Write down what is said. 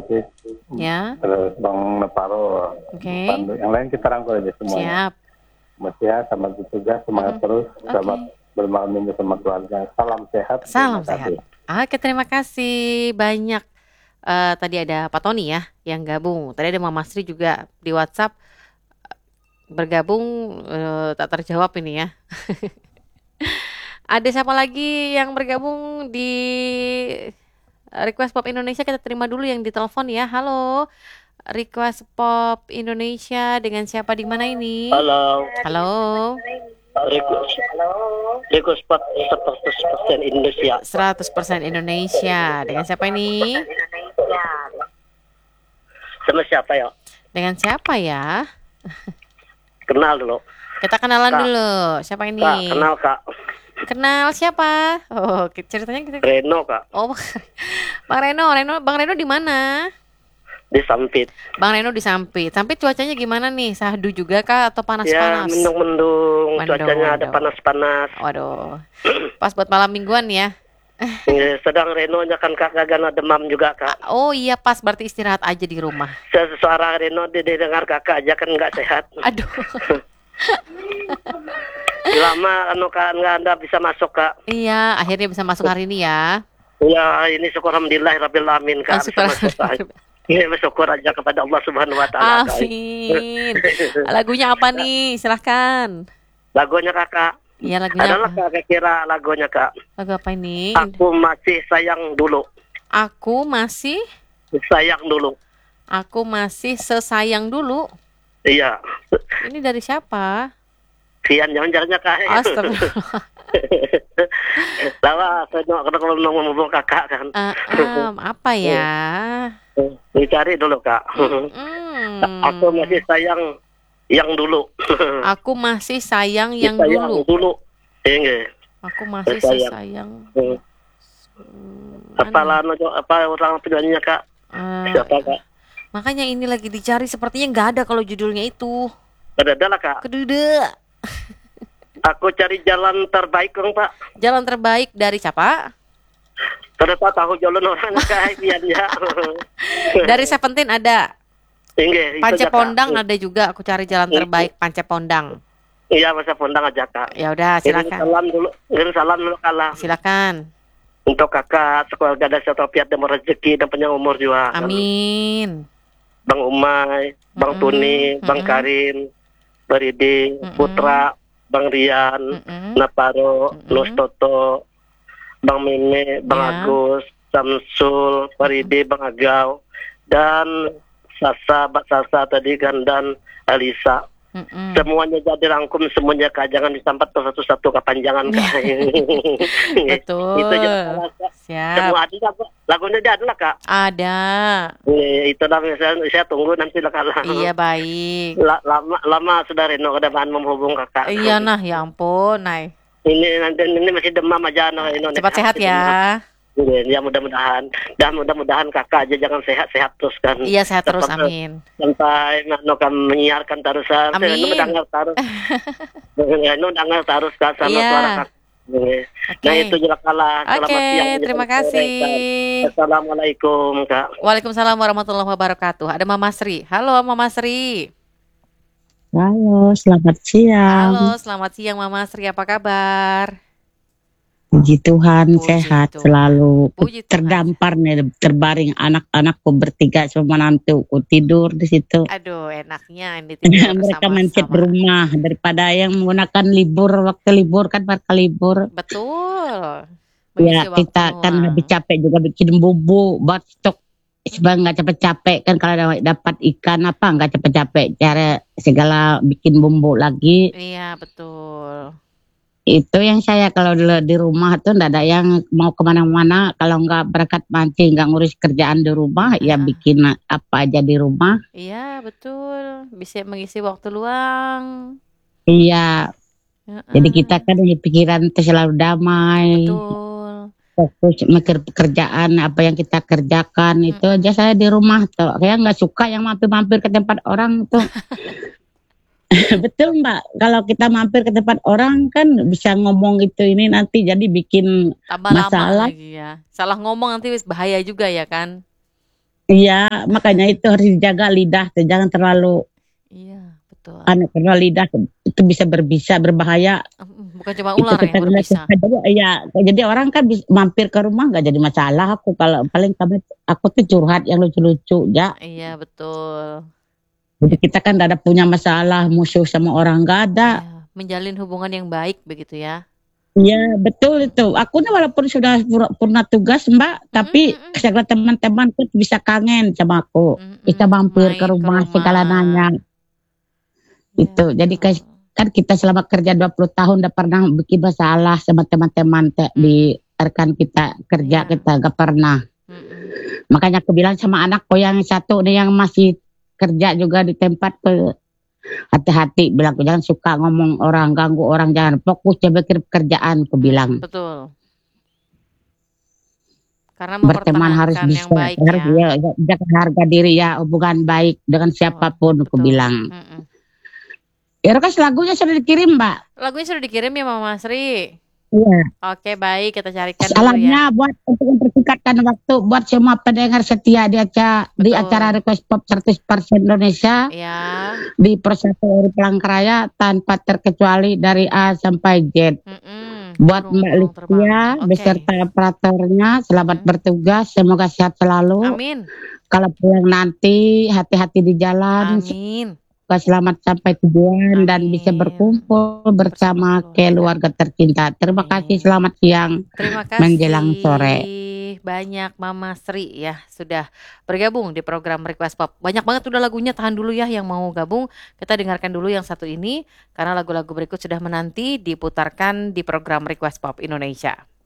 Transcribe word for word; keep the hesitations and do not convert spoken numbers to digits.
Asik, Ya. terus Bang Neparo, Oke. Pandu. Yang lain kita rangkul aja semuanya. Siap. Selamat siang, selamat bertugas, semangat Mm-mm. terus, Oke. selamat bermalam minggu sama keluarga. Salam sehat. Salam Terima sehat. kasih. Oke, terima kasih banyak. Eh, tadi ada Pak Tony ya yang gabung. Tadi ada Mama Sri juga di WhatsApp bergabung, eh, tak terjawab ini ya. Ada siapa lagi yang bergabung di Request Pop Indonesia? Kita terima dulu yang di telepon ya. Halo, Request Pop Indonesia, dengan siapa di mana ini? Halo, Halo, request, request part seratus persen Indonesia. seratus persen Indonesia. Dengan siapa ini? Sama siapa ya? Dengan siapa ya? Kenal dulu. Kita kenalan Kak. dulu. Siapa ini? Kak, kenal Kak. Kenal siapa? Oh, ki- ceritanya kita. Reno Kak, Oh, Bang Reno, Reno, Bang Reno di mana? di Sampit. Bang Reno di Sampit. Sampit cuacanya gimana nih? Sahdu juga kah atau Ya, panas-panas? mendung-mendung, Mendung, cuacanya ada mendung. panas-panas. Waduh. Pas buat malam mingguan ya. Ya, sedang Reno nya kan Kak kagak demam juga Kak. Oh iya, pas berarti istirahat aja di rumah. Se- Suara Reno didengar Kakak aja kan nggak sehat. Aduh. Lama anu Kak nggak Anda bisa masuk Kak. Iya, akhirnya bisa masuk hari ini ya. Ya, ini syukur alhamdulillah rabbil alamin Oh, Kak. syukur. Bisa masuk, Kak. Ini bersyukur aja kepada Allah Subhanahu wa taala. Kak. Amin. Lagunya apa nih? Silahkan. Lagunya Kakak. Iya, lagunya Adalah apa? Kak kira lagunya Kak. Lagu apa ini? Aku masih sayang dulu. Aku masih Sayang dulu. Aku masih sesayang dulu. Iya. Ini dari siapa? Kian jangan-jangan Kak. Astagfirullah. Lawa saya kalau ngomong Kakak kan. Eh, em, apa ya? Dicari dulu Kak. Hmm. Aku masih sayang yang dulu. Aku masih sayang yang Sayang dulu. dulu. Iya. Aku masih Sayang. sesayang. Hmm. Hmm, Apalah mana? anu, apa orang penyanyinya Kak? Eh, Siapa Kak? makanya ini lagi dicari, sepertinya nggak ada kalau judulnya itu. Ada ada lah Kak. Kedede. Aku cari jalan terbaik dong Pak. Jalan terbaik dari siapa? Ternyata tahu jalan orang Kak. Kian ya. Dari Seventeen ada. Inge, itu Pance aja, Kak. Pondang ada juga. Aku cari jalan terbaik Pance Pondang. Iya masa Pondang aja Kak. Ya udah, Kirim silakan. salam dulu, kirim salam dulu kalah. Silakan. Untuk kakak, sekeluarga dan setopiat dan rezeki dan panjang umur juga. Amin. Bang Umay, Bang Mm-mm, Tuni, Bang mm-mm. Karim, Baridi, Mm-mm. Putra, Bang Rian, Mm-mm. Naparo, Mm-mm. Nus Toto, Bang Meme, Bang Ya. Agus, Samsul, Faridi, Bang Agau, dan Sasa, Bak Sasa tadi kan, dan Alisa. Mm-mm. Semuanya jadi rangkum, semuanya Kak. Jangan disampat satu-satu kepanjangan Kak. Betul. Itu jangan Kak. Siap. Semua ada Kak. Lagunya dia adalah Kak. Ada. Eh, itu lah saya, saya tunggu nanti lah Kak. Iya, baik. La- lama lama sudah Reno kedepan menghubung Kakak. Iya nah, ya ampun, Nay. Ini nanti ini masih demam aja no, Reno. Cepat sehat ya. Ya mudah-mudahan, dan mudah-mudahan Kakak aja jangan sehat-sehat terus kan. Iya, sehat terus, Sampai- amin. Sampai no kan menyiarkan terusan. Amin. Reno mendengar terus. Reno mendengar terus Kak sama Iya. suara Kakak. Eh, Nah Oke. itu jelas kalah. Selamat Oke, siang. terima Selamat sore, kasih. Kak. Assalamualaikum Kak. Waalaikumsalam warahmatullahi wabarakatuh. Ada Mama Sri. Halo Mama Sri. Halo, selamat siang. Halo, selamat siang Mama Sri. Apa kabar? Puji Tuhan, Puji sehat Tuhan. selalu. Puji Tuhan. Terdampar nih, terbaring anak-anakku bertiga sama menantuku tidur di situ. Aduh, enaknya ini tidur Mereka mencet sama-sama. rumah daripada yang menggunakan libur, waktu libur kan mereka libur. Betul. Ya Mengisi waktu kita kan luang. habis capek juga bikin bumbu, buat stok. Sebab nggak capek-capek kan kalau dapat- dapat ikan apa nggak capek-capek cara segala bikin bumbu lagi. Iya, betul. Itu yang saya kalau di, di rumah tuh nggak ada yang mau kemana-mana, kalau nggak berangkat mancing nggak ngurus kerjaan di rumah ya Ah. bikin apa aja di rumah. Iya, betul. Bisa mengisi waktu luang. Iya, Heeh. jadi kita kan di pikiran itu selalu damai, Betul. fokus mikir pekerjaan apa yang kita kerjakan. Itu aja saya di rumah tuh, saya nggak suka yang mampir-mampir ke tempat orang tuh. Betul Mbak, kalau kita mampir ke tempat orang kan bisa ngomong itu ini nanti jadi bikin Tambah lama masalah. lagi ya. Salah ngomong nanti wis bahaya juga ya kan? Iya, makanya itu harus dijaga lidah, tuh. Jangan terlalu Iya, betul. anu karena lidah itu bisa berbisa, berbahaya. Mm, Bukan cuma Itu ular kita yang ngeliat berbisa. jadi ya jadi orang kan bis- mampir ke rumah nggak jadi masalah aku kalau paling kami aku tuh curhat yang lucu-lucu ya. Iya, betul. Jadi kita kan nggak ada punya masalah musuh sama orang nggak ada. Iya, menjalin hubungan yang baik begitu ya. Iya betul itu. Aku nih walaupun sudah pur- purna tugas Mbak, tapi Mm-mm, mm-mm. segala teman-teman tuh bisa kangen sama aku. Mm-mm, Bisa mampir ke main ke rumah segala rumah. nanya. Iya, Itu. Jadi betul. kayak kan kita selama kerja dua puluh tahun udah pernah bikin masalah sama teman-teman teh di rekan kita kerja Iya. kita gak pernah. Mm-mm. Makanya aku bilang sama anakku yang satu nih yang masih kerja juga di tempat ke hati-hati bilang jangan suka ngomong orang ganggu orang jangan fokus coba ke pekerjaan aku Mm, bilang Betul. Karena berteman harus mempertahankan bisa yang baik harus ya. ya, jaga harga diri ya hubungan baik dengan siapapun aku Betul. bilang. Mm-mm. Ya kan lagunya sudah dikirim Mbak. Lagunya sudah dikirim ya Mama Sri. Iya. Oke, baik, kita carikan dulu ya. Salamnya buat untuk mempersingkatkan waktu buat semua pendengar setia di acara di Betul. acara Request Pop seratus persen Indonesia Ya. di Persatuan Uri Palangkaraya tanpa terkecuali dari A sampai Z. Mm-mm. Buat Burung- Mbak burung terbang. Livia Oke. beserta operatornya selamat Mm-mm. bertugas semoga sehat selalu. Amin. Kalau pulang nanti hati-hati di jalan. Amin. Semoga selamat sampai tujuan dan Amin. bisa berkumpul bersama Bersama keluarga tercinta. Terima Amin. kasih, selamat siang. Terima kasih Menjelang sore. banyak Mama Sri ya sudah bergabung di program Request Pop. Banyak banget udah lagunya, tahan dulu ya yang mau gabung. Kita dengarkan dulu yang satu ini karena lagu-lagu berikut sudah menanti diputarkan di program Request Pop Indonesia.